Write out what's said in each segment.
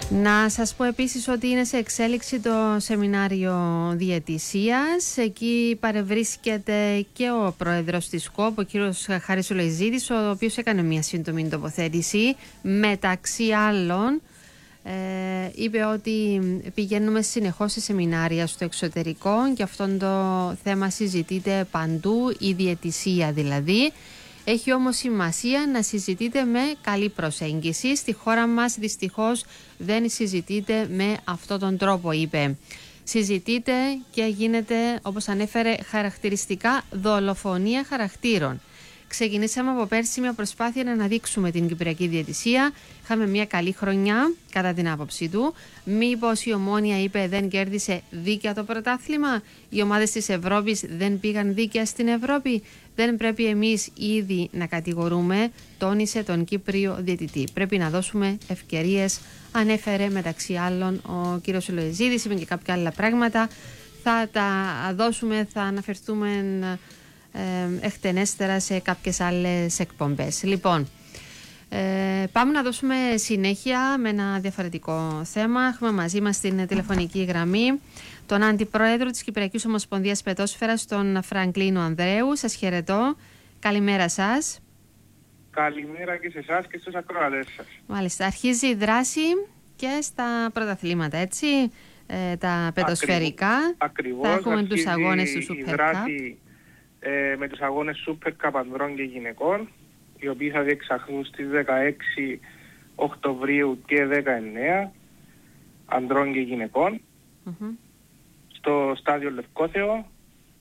Να σας πω επίσης ότι είναι σε εξέλιξη το σεμινάριο διαιτησίας. Εκεί παρευρίσκεται και ο πρόεδρος της ΚΟΠ, ο κύριος Χάρης Ολοϊζίδης, ο οποίος έκανε μια σύντομη τοποθέτηση. Μεταξύ άλλων, είπε ότι πηγαίνουμε συνεχώς σε σεμινάρια στο εξωτερικό και αυτό το θέμα συζητείται παντού, η διαιτησία δηλαδή. Έχει όμως σημασία να συζητείτε με καλή προσέγγιση. Στη χώρα μας δυστυχώς δεν συζητείτε με αυτόν τον τρόπο, είπε. Συζητείτε και γίνεται, όπως ανέφερε, χαρακτηριστικά δολοφονία χαρακτήρων. Ξεκινήσαμε από πέρσι μια προσπάθεια να αναδείξουμε την κυπριακή διαιτησία. Είχαμε μια καλή χρονιά, κατά την άποψή του. Μήπως η Ομόνοια, είπε, δεν κέρδισε δίκαια το πρωτάθλημα? Οι ομάδες της Ευρώπης δεν πήγαν δίκαια στην Ευρώπη? Δεν πρέπει εμείς ήδη να κατηγορούμε, τόνισε τον Κύπριο διαιτητή. Πρέπει να δώσουμε ευκαιρίες, ανέφερε μεταξύ άλλων ο κύριος Ολοϊζίδης, είπε και κάποια άλλα πράγματα. Θα τα δώσουμε, θα αναφερθούμε εκτενέστερα σε κάποιες άλλες εκπομπές. Λοιπόν, πάμε να δώσουμε συνέχεια με ένα διαφορετικό θέμα. Έχουμε μαζί μας στην τηλεφωνική γραμμή τον Αντιπρόεδρο της Κυπριακής Ομοσπονδίας Πετόσφαιρας, τον Φραγκλίνο Ανδρέου. Σας χαιρετώ. Καλημέρα σας. Καλημέρα και σε εσάς και στους ακροατές σας. Μάλιστα. Αρχίζει η δράση και στα πρωταθλήματα, έτσι, τα πετοσφαιρικά. Ακριβώς. Θα έχουμε τους αγώνες του Super Cup. Με τους αγώνες Super Cup ανδρών και γυναικών, οι οποίοι θα διεξαχθούν στις 16 Οκτωβρίου και 19 ανδρών και γυναικών στο στάδιο Λευκόθεο.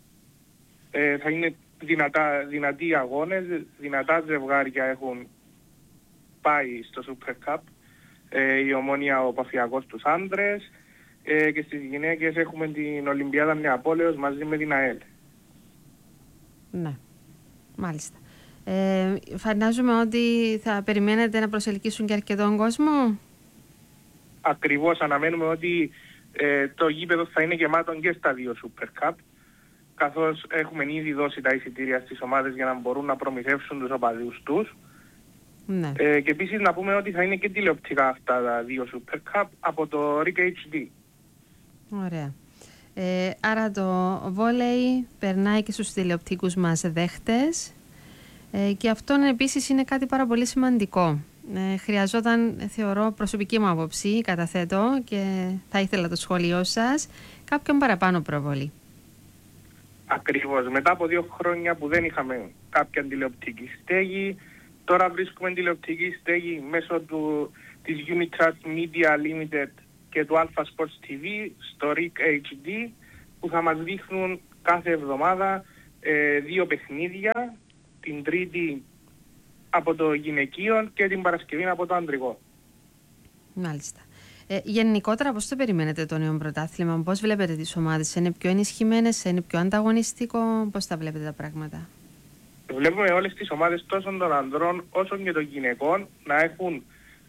Θα είναι δυνατοί αγώνες, δυνατά ζευγάρια έχουν πάει στο Super Cup. Η Ομόνοια, ο Παφιακός τους άντρες, και στις γυναίκες έχουμε την Ολυμπιάδα Νεαπόλεως μαζί με την ΑΕΛ. Ναι, μάλιστα. Φαντάζομαι ότι θα περιμένετε να προσελκύσουν και αρκετόν κόσμο. Ακριβώς, αναμένουμε ότι το γήπεδο θα είναι γεμάτο και στα δύο Super Cup, καθώς έχουμε ήδη δώσει τα εισιτήρια στις ομάδες για να μπορούν να προμηθεύσουν τους οπαδούς τους. Ναι. Και επίσης να πούμε ότι θα είναι και τηλεοπτικά αυτά τα δύο Super Cup από το RIC HD. Ωραία. Άρα το βόλεϊ περνάει και στους τηλεοπτικούς μας δέχτες, και αυτό επίσης είναι κάτι πάρα πολύ σημαντικό. Χρειαζόταν, θεωρώ, προσωπική μου άποψη, καταθέτω και θα ήθελα το σχόλιο σας, κάποιον παραπάνω προβολή. Ακριβώς. Μετά από 2 χρόνια που δεν είχαμε κάποια τηλεοπτική στέγη, τώρα βρίσκουμε τηλεοπτική στέγη μέσω της Unitrust Media Limited και του Alpha Sports TV στο RIC HD, που θα μας δείχνουν κάθε εβδομάδα 2 παιχνίδια, την Τρίτη από το γυναικείο και την Παρασκευή από το ανδρικό. Μάλιστα. Γενικότερα, πώς το περιμένετε το νέο πρωτάθλημα, πώς βλέπετε τις ομάδες, είναι πιο ενισχυμένες, είναι πιο ανταγωνιστικό, πώς τα βλέπετε τα πράγματα? Βλέπουμε όλες τις ομάδες, τόσο των ανδρών όσο και των γυναικών, να έχουν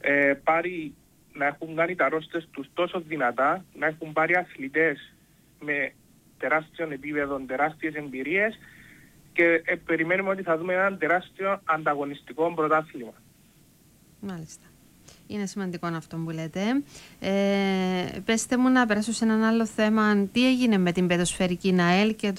να έχουν κάνει τα ρόστες τους τόσο δυνατά, να έχουν πάρει αθλητές με τεράστιο επίπεδο, τεράστιες εμπειρίες, και περιμένουμε ότι θα δούμε έναν τεράστιο ανταγωνιστικό πρωτάθλημα. Μάλιστα. Είναι σημαντικό αυτό που λέτε. Πέστε μου να περάσω σε έναν άλλο θέμα. Τι έγινε με την πεδοσφαιρική ΝΑΕΛ και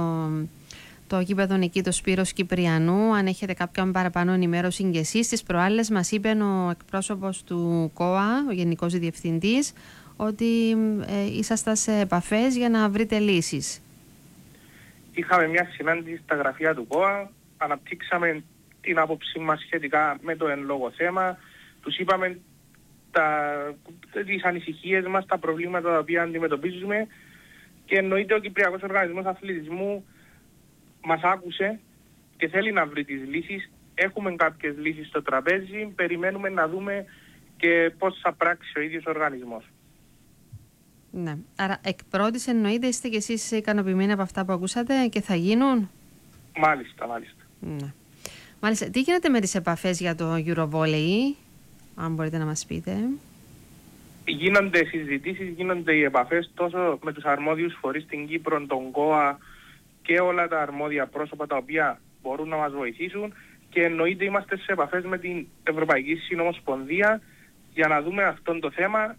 το γήπεδο εκεί, το Σπύρος Κυπριανού? Αν έχετε κάποια παραπάνω ενημέρωση και εσείς. Τις προάλλες μας είπε ο εκπρόσωπος του ΚΟΑ, ο Γενικός Διευθυντής, ότι ήσασταν σε επαφές για να βρείτε λύσεις. Είχαμε μια συνάντηση στα γραφεία του ΚΟΑ, αναπτύξαμε την άποψή μας σχετικά με το εν λόγω θέμα, τους είπαμε τις ανησυχίες μας, τα προβλήματα τα οποία αντιμετωπίζουμε, και εννοείται ο Κυπριακός Οργανισμός Αθλητισμού μας άκουσε και θέλει να βρει τις λύσεις. Έχουμε κάποιες λύσεις στο τραπέζι, περιμένουμε να δούμε και πώς θα πράξει ο ίδιος ο οργανισμός. Ναι. Άρα εκ πρώτης εννοείται είστε και εσείς ικανοποιημένοι από αυτά που ακούσατε και θα γίνουν? Μάλιστα. Ναι. Μάλιστα. Τι γίνεται με τις επαφές για το Eurovolley, αν μπορείτε να μας πείτε? Γίνονται συζητήσεις, γίνονται οι επαφές τόσο με τους αρμόδιους φορείς στην Κύπρο, τον ΚΟΑ και όλα τα αρμόδια πρόσωπα τα οποία μπορούν να μας βοηθήσουν, και εννοείται είμαστε σε επαφές με την Ευρωπαϊκή Συνομοσπονδία για να δούμε αυτό το θέμα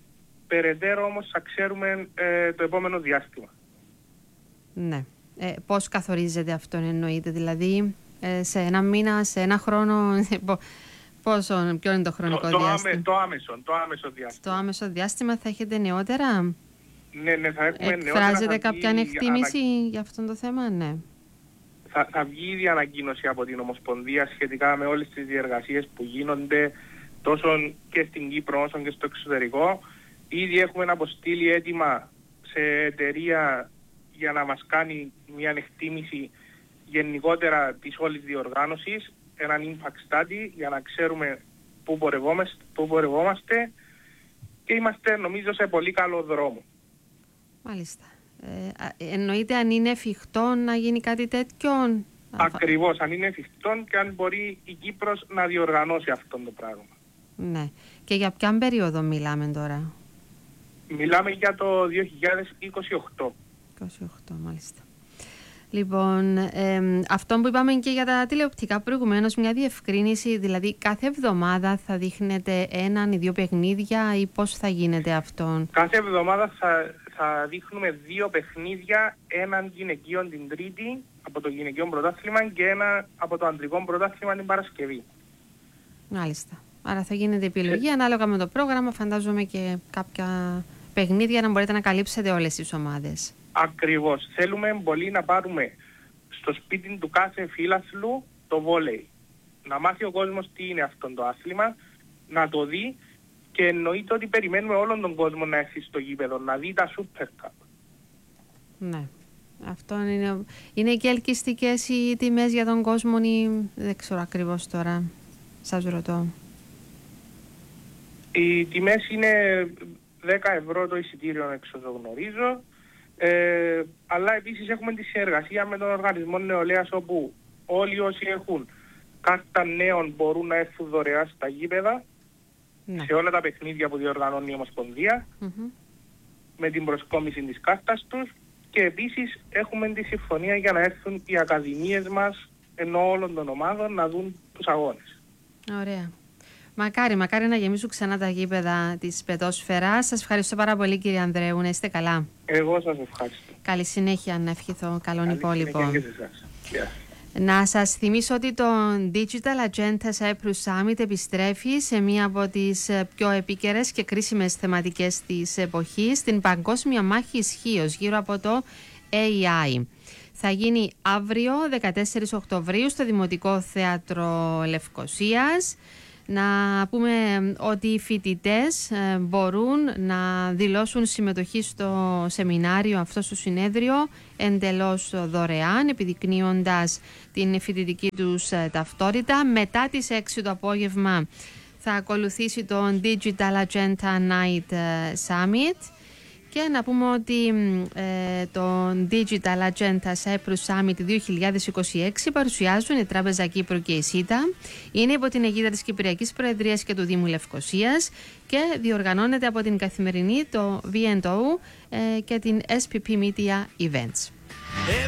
περαιτέρω όμως θα ξέρουμε το επόμενο διάστημα. Ναι. Πώς καθορίζεται αυτό, εννοείται, δηλαδή σε ένα μήνα, σε ένα χρόνο, ποιο είναι το χρονικό διάστημα? Το άμεσο διάστημα. Στο άμεσο διάστημα θα έχετε νεότερα? Ναι, θα έχουμε νεότερα. Εκφράζεται κάποια εκτίμηση για αυτό το θέμα? Ναι. Θα βγει ήδη ανακοίνωση από την Ομοσπονδία σχετικά με όλες τις διεργασίες που γίνονται τόσο και στην Κύπρο όσο και στο εξωτερικό. Ήδη έχουμε αποστείλει έτοιμα σε εταιρεία για να μας κάνει μια εκτίμηση γενικότερα της όλης διοργάνωσης, έναν impact study για να ξέρουμε πού πορευόμαστε και είμαστε νομίζω σε πολύ καλό δρόμο. Μάλιστα. Εννοείται αν είναι εφικτό να γίνει κάτι τέτοιο? Ακριβώς, αν είναι εφικτό και αν μπορεί η Κύπρος να διοργανώσει αυτό το πράγμα. Ναι. Και για ποια περίοδο μιλάμε τώρα? Μιλάμε για το 2028. 28, μάλιστα. Λοιπόν, αυτό που είπαμε και για τα τηλεοπτικά προηγουμένως, μια διευκρίνηση, δηλαδή κάθε εβδομάδα θα δείχνετε έναν ή δύο παιχνίδια ή πώς θα γίνεται αυτό? Κάθε εβδομάδα θα δείχνουμε 2 παιχνίδια, έναν γυναικείο την Τρίτη από το γυναικείο πρωτάθλημα και ένα από το ανδρικό πρωτάθλημα την Παρασκευή. Μάλιστα. Άρα θα γίνεται επιλογή ανάλογα με το πρόγραμμα, φαντάζομαι, και κάποια παιχνίδια να μπορείτε να καλύψετε όλες τις ομάδες. Ακριβώς. Θέλουμε πολύ να πάρουμε στο σπίτι του κάθε φίλαθλου το βόλεϊ. Να μάθει ο κόσμος τι είναι αυτό το άθλημα, να το δει και εννοείται ότι περιμένουμε όλον τον κόσμο να έρθει στο γήπεδο, να δει τα Super Cup. Ναι. Αυτό είναι και ελκυστικές οι τιμές για τον κόσμο ή δεν ξέρω ακριβώς τώρα, σας ρωτώ? Οι τιμές είναι 10 ευρώ το εισιτήριο, έξω το γνωρίζω. Αλλά επίσης έχουμε τη συνεργασία με τον Οργανισμό Νεολαίας, όπου όλοι όσοι έχουν κάρτα νέων μπορούν να έρθουν δωρεάν στα γήπεδα, ναι, σε όλα τα παιχνίδια που διοργανώνει η Ομοσπονδία, με την προσκόμιση της κάρτας τους, και επίσης έχουμε τη συμφωνία για να έρθουν οι ακαδημίες μας ενώ όλων των ομάδων να δουν τους αγώνες. Ωραία. Μακάρι να γεμίσουν ξανά τα γήπεδα της πεδόσφαιρας. Σας ευχαριστώ πάρα πολύ, κύριε Ανδρέου. Να είστε καλά. Εγώ σας ευχαριστώ. Καλή συνέχεια, να ευχηθώ. Καλόν υπόλοιπο. Yeah. Να σας θυμίσω ότι το Digital Agenda Cyprus Summit επιστρέφει σε μία από τις πιο επίκαιρες και κρίσιμες θεματικές της εποχής, την παγκόσμια μάχη ισχύως γύρω από το AI. Θα γίνει αύριο, 14 Οκτωβρίου, στο Δημοτικό Θέατρο Λευκωσίας. Να πούμε ότι οι φοιτητές μπορούν να δηλώσουν συμμετοχή στο σεμινάριο, αυτό στο συνέδριο, εντελώς δωρεάν, επιδεικνύοντας την φοιτητική τους ταυτότητα. Μετά τις 6 το απόγευμα θα ακολουθήσει το Digital Agenda Night Summit. Και να πούμε ότι το Digital Agenda Cyprus Summit 2026 παρουσιάζουν η Τράπεζα Κύπρου και η ΣΥΤΑ. Είναι υπό την αιγίδα της Κυπριακής Προεδρίας και του Δήμου Λευκωσίας και διοργανώνεται από την Καθημερινή, το VNO και την SPP Media Events.